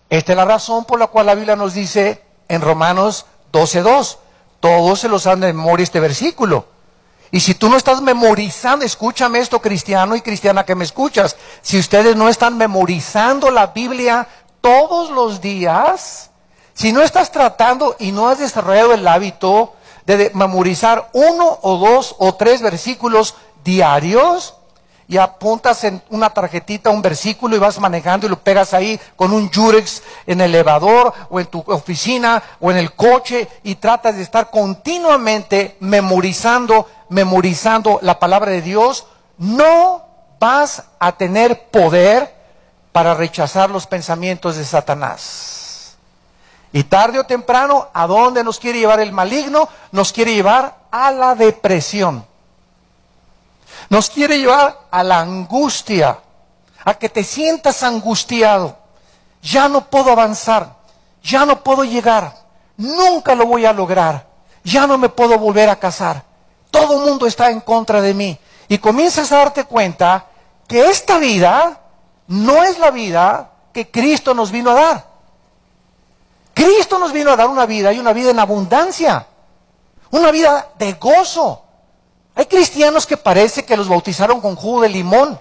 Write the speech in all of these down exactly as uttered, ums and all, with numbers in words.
Esta es la razón por la cual la Biblia nos dice en Romanos doce dos, todos se los saben de memoria este versículo. Y si tú no estás memorizando, escúchame esto, cristiano y cristiana que me escuchas, si ustedes no están memorizando la Biblia todos los días, si no estás tratando y no has desarrollado el hábito de memorizar uno o dos o tres versículos diarios, y apuntas en una tarjetita un versículo y vas manejando y lo pegas ahí con un Yurex en el elevador o en tu oficina o en el coche, y tratas de estar continuamente memorizando, memorizando la palabra de Dios, no vas a tener poder para rechazar los pensamientos de Satanás. Y tarde o temprano, ¿a dónde nos quiere llevar el maligno? Nos quiere llevar a la depresión. Nos quiere llevar a la angustia, a que te sientas angustiado. Ya no puedo avanzar, ya no puedo llegar, nunca lo voy a lograr, ya no me puedo volver a casar. Todo el mundo está en contra de mí. Y comienzas a darte cuenta que esta vida no es la vida que Cristo nos vino a dar. Cristo nos vino a dar una vida, y una vida en abundancia, una vida de gozo. Hay cristianos que parece que los bautizaron con jugo de limón.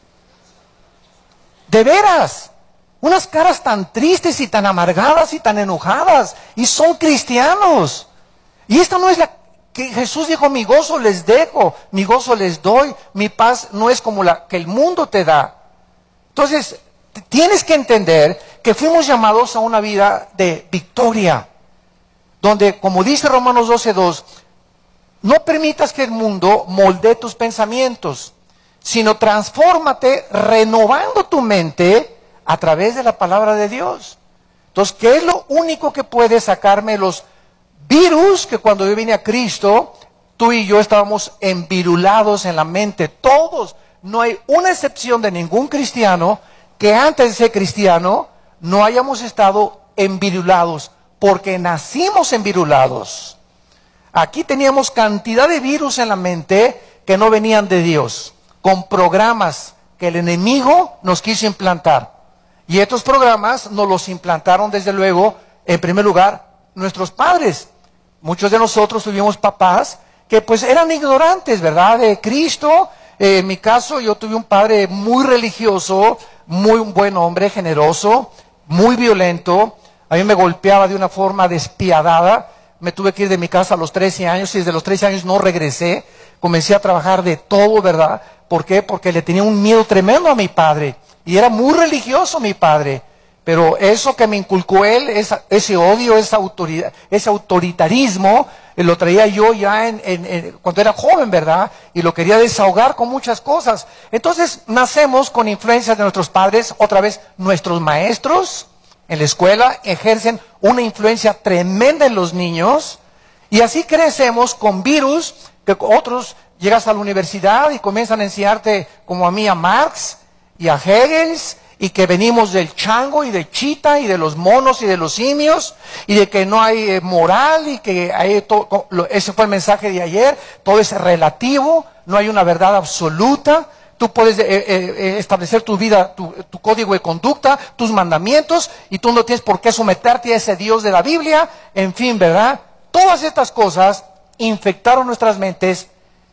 De veras, unas caras tan tristes y tan amargadas y tan enojadas, y son cristianos. Y esta no es la que Jesús dijo: mi gozo les dejo, mi gozo les doy, mi paz no es como la que el mundo te da. Entonces, tienes que entender que fuimos llamados a una vida de victoria, donde, como dice Romanos doce dos, no permitas que el mundo moldee tus pensamientos, sino transfórmate renovando tu mente a través de la palabra de Dios. Entonces, ¿qué es lo único que puede sacarme los virus que cuando yo vine a Cristo, tú y yo estábamos envirulados en la mente? Todos, no hay una excepción de ningún cristiano que antes de ser cristiano no hayamos estado envirulados, porque nacimos envirulados. Aquí teníamos cantidad de virus en la mente que no venían de Dios, con programas que el enemigo nos quiso implantar. Y estos programas nos los implantaron, desde luego, en primer lugar, nuestros padres. Muchos de nosotros tuvimos papás que pues eran ignorantes, ¿verdad?, de Cristo. Eh, en mi caso, yo tuve un padre muy religioso, muy buen hombre, generoso, muy violento. A mí me golpeaba de una forma despiadada. Me tuve que ir de mi casa a los trece años, y desde los trece años no regresé. Comencé a trabajar de todo, ¿verdad? ¿Por qué? Porque le tenía un miedo tremendo a mi padre. Y era muy religioso mi padre. Pero eso que me inculcó él, esa, ese odio, esa autoridad, ese autoritarismo, eh, lo traía yo ya en, en, en, cuando era joven, ¿verdad? Y lo quería desahogar con muchas cosas. Entonces, nacemos con influencias de nuestros padres. Otra vez, nuestros maestros en la escuela ejercen una influencia tremenda en los niños, y así crecemos con virus que otros. Llegas a la universidad y comienzan a enseñarte, como a mí, a Marx y a Hegel, y que venimos del chango y de Chita y de los monos y de los simios, y de que no hay eh, moral, y que hay to- lo, ese fue el mensaje de ayer, todo es relativo, no hay una verdad absoluta. Tú puedes eh, eh, establecer tu vida, tu, tu código de conducta, tus mandamientos, y tú no tienes por qué someterte a ese Dios de la Biblia. En fin, ¿verdad? Todas estas cosas infectaron nuestras mentes,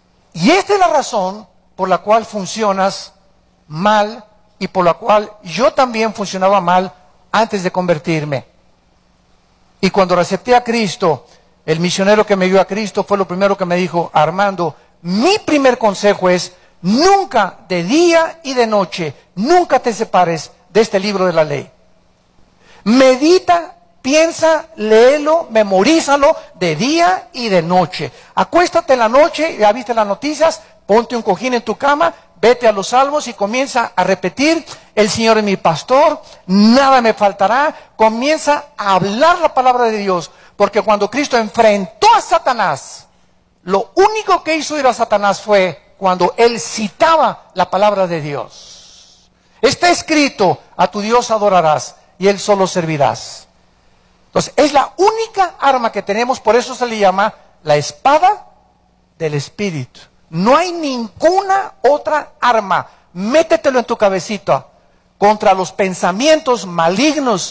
y esta es la razón por la cual funcionas mal, y por la cual yo también funcionaba mal antes de convertirme. Y cuando acepté a Cristo, el misionero que me dio a Cristo fue lo primero que me dijo: Armando, mi primer consejo es: nunca, de día y de noche, nunca te separes de este libro de la ley. Medita, piensa, léelo, memorízalo de día y de noche. Acuéstate en la noche, ya viste las noticias, ponte un cojín en tu cama, vete a los salmos y comienza a repetir: el Señor es mi pastor, nada me faltará. Comienza a hablar la palabra de Dios, porque cuando Cristo enfrentó a Satanás, lo único que hizo ir a Satanás fue cuando él citaba la palabra de Dios. Está escrito: a tu Dios adorarás y él solo servirás. Entonces, es la única arma que tenemos, por eso se le llama la espada del Espíritu. No hay ninguna otra arma. Métetelo en tu cabecita contra los pensamientos malignos